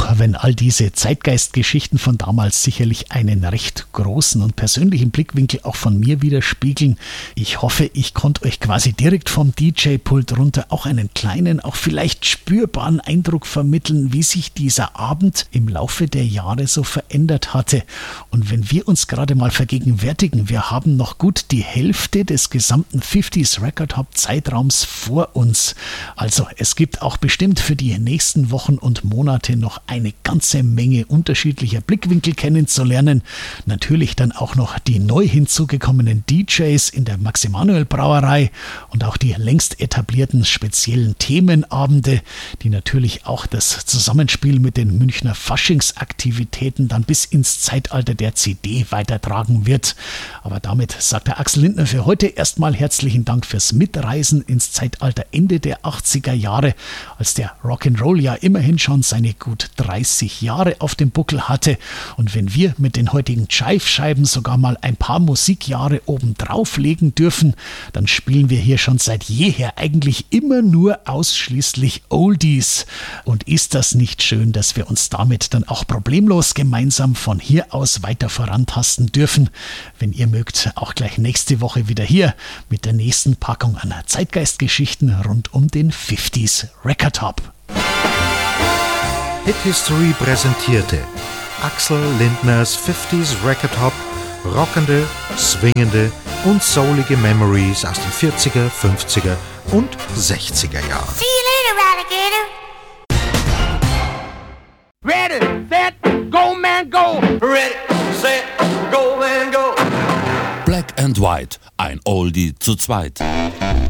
auch wenn all diese Zeitgeistgeschichten von damals sicherlich einen recht großen und persönlichen Blickwinkel auch von mir widerspiegeln. Ich hoffe, ich konnte euch quasi direkt vom DJ-Pult runter auch einen kleinen, auch vielleicht spürbaren Eindruck vermitteln, wie sich dieser Abend im Laufe der Jahre so verändert hatte. Und wenn wir uns gerade mal vergegenwärtigen, wir haben noch gut die Hälfte des gesamten 50s Record Hop Zeitraums vor uns. Also es gibt auch bestimmt für die nächsten Wochen und Monate noch eine ganze Menge unterschiedlicher Blickwinkel kennenzulernen. Natürlich dann auch noch die neu hinzugekommenen DJs in der Max Emanuel Brauerei und auch die längst etablierten speziellen Themenabende, die natürlich auch das Zusammenspiel mit den Münchner Faschingsaktivitäten dann bis ins Zeitalter der CD weitertragen wird. Aber damit sagt der Axel Lindner für heute erstmal herzlichen Dank fürs Mitreisen ins Zeitalter Ende der 80er Jahre, als der Rock'n'Roll ja immerhin schon seine gut 30 Jahre auf dem Buckel hatte. Und wenn wir mit den heutigen Jive-Scheiben sogar mal ein paar Musikjahre obendrauf legen dürfen, dann spielen wir hier schon seit jeher eigentlich immer nur ausschließlich Oldies. Und ist das nicht schön, dass wir uns damit dann auch problemlos gemeinsam von hier aus weiter vorantasten dürfen? Wenn ihr mögt, auch gleich nächste Woche wieder hier mit der nächsten Packung an Zeitgeistgeschichten rund um den 50s Record Hop. Hit History präsentierte Axel Lindners 50s Record Hop, rockende, swingende und soulige Memories aus den 40er, 50er und 60er Jahren. See you later, Alligator. Ready, set, go man go. Ready, set, go, man, go. Black and White, ein Oldie zu zweit.